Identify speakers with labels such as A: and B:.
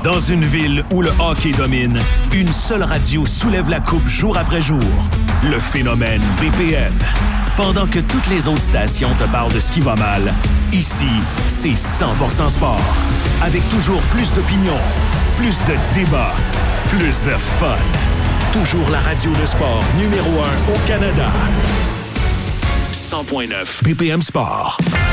A: Dans une ville où le hockey domine, une seule radio soulève la coupe jour après jour. Le phénomène BPM. Pendant que toutes les autres stations te parlent de ce qui va mal, ici, c'est 100% sport. Avec toujours plus d'opinions, plus de débats, plus de fun. Toujours la radio de sport numéro 1 au Canada. 100.9 BPM Sport.